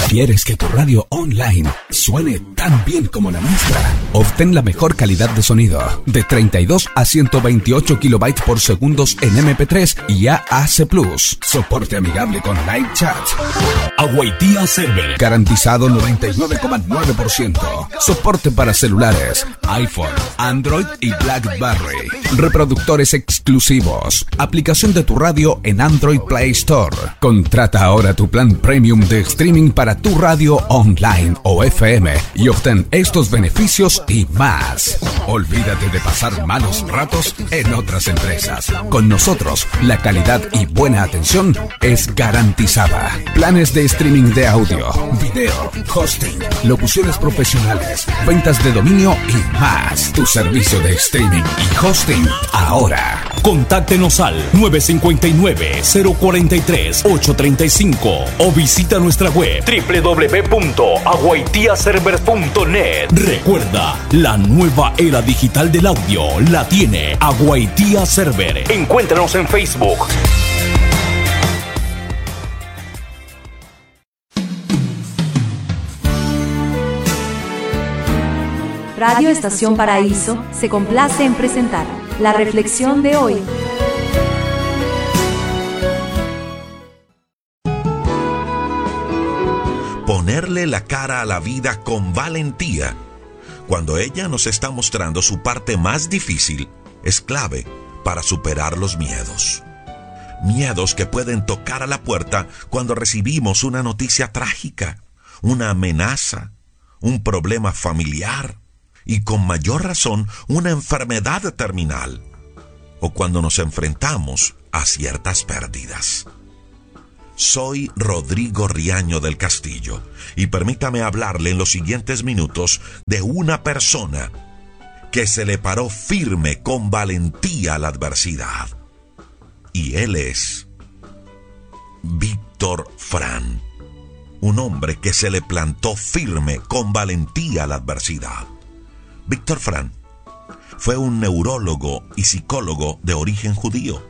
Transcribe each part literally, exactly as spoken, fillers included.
¿Quieres que tu radio online suene tan bien como la nuestra? Obtén la mejor calidad de sonido de treinta y dos a ciento veintiocho kilobytes por segundo en eme pe tres y A A C plus. Soporte amigable con live chat. Aguaitía Server. Garantizado noventa y nueve coma nueve por ciento. Soporte para celulares, iPhone, Android y BlackBerry. Reproductores exclusivos. Aplicación de tu radio en Android Play Store. Contrata ahora tu plan premium de streaming para tu radio online o F M y obtén estos beneficios y más. Olvídate de pasar malos ratos en otras empresas. Con nosotros, la calidad y buena atención es garantizada. Planes de streaming de audio, video, hosting, locuciones profesionales, ventas de dominio y más. Tu servicio de streaming y hosting ahora. Contáctenos al nueve cinco nueve, cero cuatro tres, ocho tres cinco o visita nuestra web doble u doble u doble u punto aguaitía server punto net. Recuerda, la nueva era digital del audio la tiene Aguaitía Server. Encuéntranos en Facebook. Radio Estación Paraíso se complace en presentar la reflexión de hoy. Ponerle la cara a la vida con valentía, cuando ella nos está mostrando su parte más difícil, es clave para superar los miedos. Miedos que pueden tocar a la puerta cuando recibimos una noticia trágica, una amenaza, un problema familiar y con mayor razón una enfermedad terminal, o cuando nos enfrentamos a ciertas pérdidas. Soy Rodrigo Riaño del Castillo y permítame hablarle en los siguientes minutos de una persona que se le paró firme con valentía a la adversidad. Y él es Víctor Frank, un hombre que se le plantó firme con valentía a la adversidad. Víctor Frank fue un neurólogo y psicólogo de origen judío.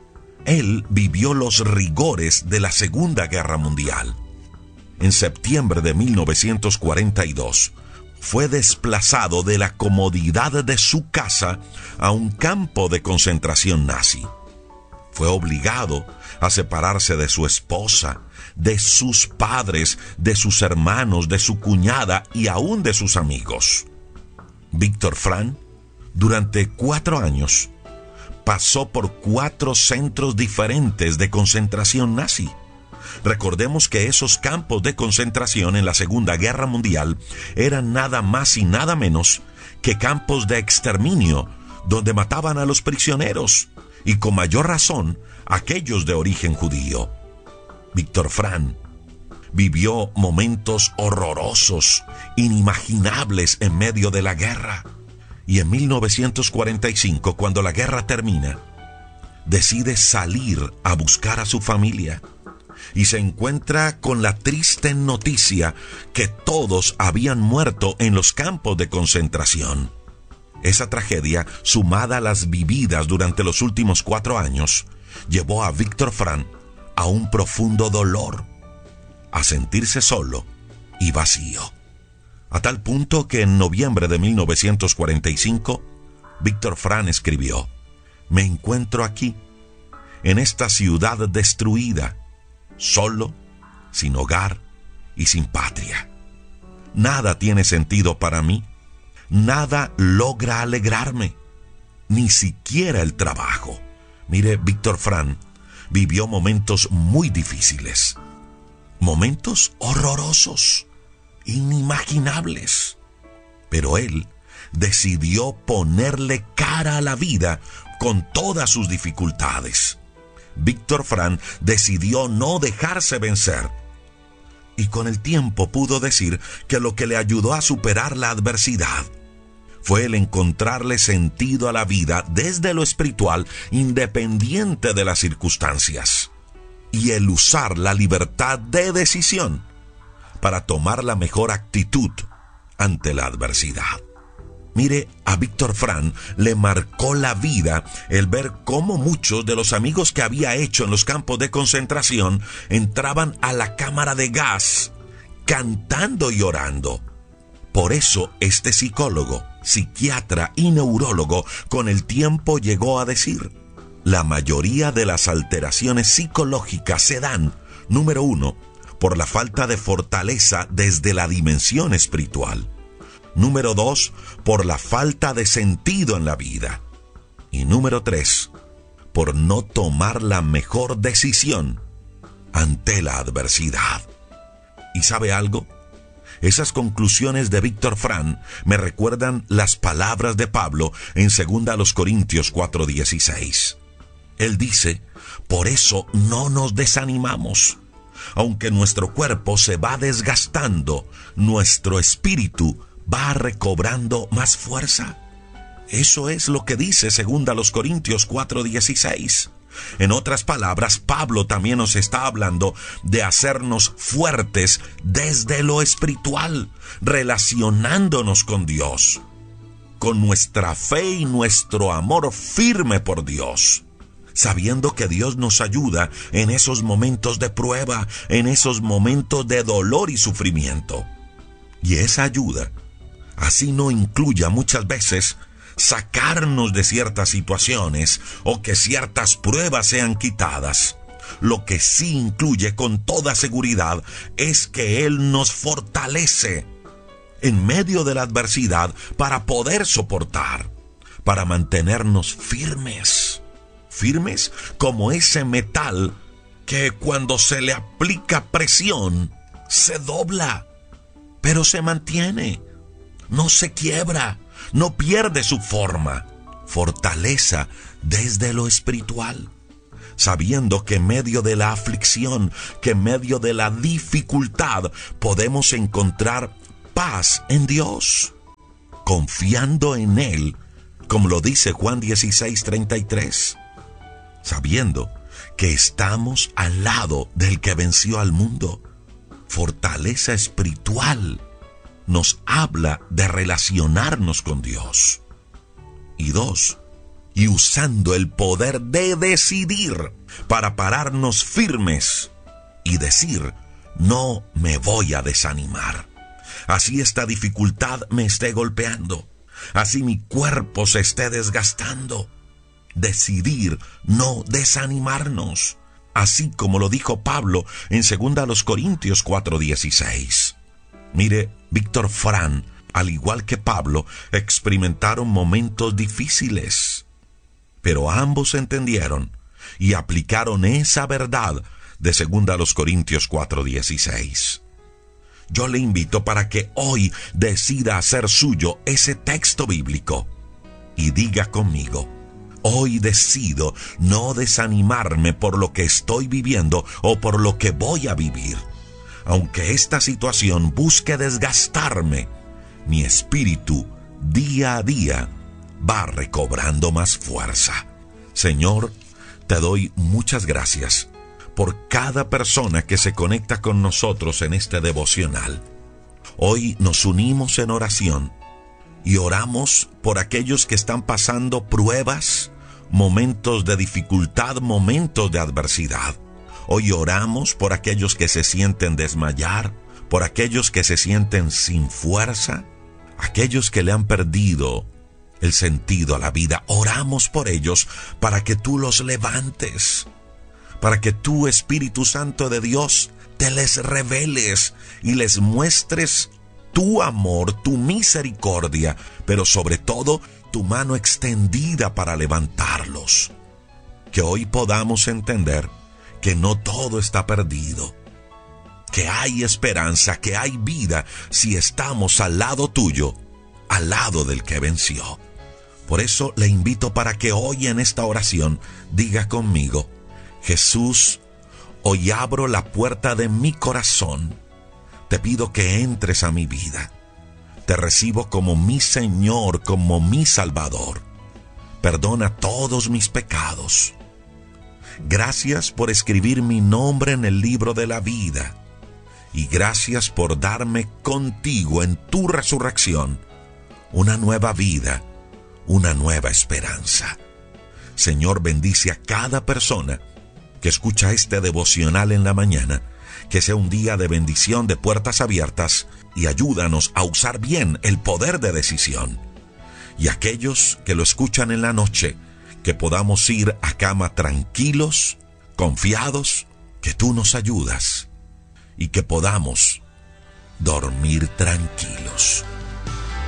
Él vivió los rigores de la Segunda Guerra Mundial. En septiembre de mil novecientos cuarenta y dos, fue desplazado de la comodidad de su casa a un campo de concentración nazi. Fue obligado a separarse de su esposa, de sus padres, de sus hermanos, de su cuñada y aún de sus amigos. Víctor Frank, durante cuatro años, pasó por cuatro centros diferentes de concentración nazi. Recordemos que esos campos de concentración en la Segunda Guerra Mundial eran nada más y nada menos que campos de exterminio, donde mataban a los prisioneros, y con mayor razón, aquellos de origen judío. Víctor Frank vivió momentos horrorosos, inimaginables en medio de la guerra. Y en mil novecientos cuarenta y cinco, cuando la guerra termina, decide salir a buscar a su familia y se encuentra con la triste noticia que todos habían muerto en los campos de concentración. Esa tragedia, sumada a las vividas durante los últimos cuatro años, llevó a Víctor Frank a un profundo dolor, a sentirse solo y vacío. A tal punto que en noviembre de mil novecientos cuarenta y cinco, Víctor Frank escribió: «Me encuentro aquí, en esta ciudad destruida, solo, sin hogar y sin patria. Nada tiene sentido para mí, nada logra alegrarme, ni siquiera el trabajo». Mire, Víctor Frank vivió momentos muy difíciles, momentos horrorosos, inimaginables, pero él decidió ponerle cara a la vida con todas sus dificultades. Víctor Frank decidió no dejarse vencer, y con el tiempo pudo decir que lo que le ayudó a superar la adversidad fue el encontrarle sentido a la vida desde lo espiritual, independiente de las circunstancias, y el usar la libertad de decisión para tomar la mejor actitud ante la adversidad. Mire, a Víctor Frank le marcó la vida el ver cómo muchos de los amigos que había hecho en los campos de concentración entraban a la cámara de gas cantando y orando. Por eso este psicólogo, psiquiatra y neurólogo con el tiempo llegó a decir: la mayoría de las alteraciones psicológicas se dan, número uno, por la falta de fortaleza desde la dimensión espiritual. Número dos, por la falta de sentido en la vida. Y número tres, por no tomar la mejor decisión ante la adversidad. ¿Y sabe algo? Esas conclusiones de Víctor Frank me recuerdan las palabras de Pablo en segunda Corintios cuatro dieciséis. Él dice: por eso no nos desanimamos. Aunque nuestro cuerpo se va desgastando, nuestro espíritu va recobrando más fuerza. Eso es lo que dice segunda Corintios cuatro dieciséis. En otras palabras, Pablo también nos está hablando de hacernos fuertes desde lo espiritual, relacionándonos con Dios, con nuestra fe y nuestro amor firme por Dios, sabiendo que Dios nos ayuda en esos momentos de prueba, en esos momentos de dolor y sufrimiento. Y esa ayuda, así no incluya muchas veces sacarnos de ciertas situaciones o que ciertas pruebas sean quitadas, lo que sí incluye con toda seguridad es que Él nos fortalece en medio de la adversidad para poder soportar, para mantenernos firmes, firmes como ese metal que cuando se le aplica presión se dobla, pero se mantiene, no se quiebra, no pierde su forma. Fortaleza desde lo espiritual, sabiendo que en medio de la aflicción, que en medio de la dificultad, podemos encontrar paz en Dios, confiando en Él, como lo dice Juan dieciséis treinta y tres, sabiendo que estamos al lado del que venció al mundo. Fortaleza espiritual nos habla de relacionarnos con Dios. Y dos, y usando el poder de decidir para pararnos firmes y decir: no me voy a desanimar. Así esta dificultad me esté golpeando, así mi cuerpo se esté desgastando. Decidir no desanimarnos, así como lo dijo Pablo en segunda Corintios cuatro dieciséis. Mire, Víctor Frank, al igual que Pablo, experimentaron momentos difíciles, pero ambos entendieron y aplicaron esa verdad de segunda Corintios cuatro dieciséis. Yo le invito para que hoy decida hacer suyo ese texto bíblico y diga conmigo: hoy decido no desanimarme por lo que estoy viviendo o por lo que voy a vivir. Aunque esta situación busque desgastarme, mi espíritu día a día va recobrando más fuerza. Señor, te doy muchas gracias por cada persona que se conecta con nosotros en este devocional. Hoy nos unimos en oración y oramos por aquellos que están pasando pruebas, momentos de dificultad, momentos de adversidad. Hoy oramos por aquellos que se sienten desmayar, por aquellos que se sienten sin fuerza, aquellos que le han perdido el sentido a la vida. Oramos por ellos para que tú los levantes, para que tú, Espíritu Santo de Dios, te les reveles y les muestres tu amor, tu misericordia, pero sobre todo tu mano extendida para levantarlos. Que hoy podamos entender que no todo está perdido, que hay esperanza, que hay vida si estamos al lado tuyo, al lado del que venció. Por eso le invito para que hoy en esta oración diga conmigo: Jesús, hoy abro la puerta de mi corazón. Te pido que entres a mi vida. Te recibo como mi Señor, como mi Salvador. Perdona todos mis pecados. Gracias por escribir mi nombre en el libro de la vida. Y gracias por darme contigo en tu resurrección una nueva vida, una nueva esperanza. Señor, bendice a cada persona que escucha este devocional en la mañana, Que sea un día de bendición, de puertas abiertas, y ayúdanos a usar bien el poder de decisión. Y aquellos que lo escuchan en la noche, que podamos ir a cama tranquilos, confiados, que tú nos ayudas y que podamos dormir tranquilos.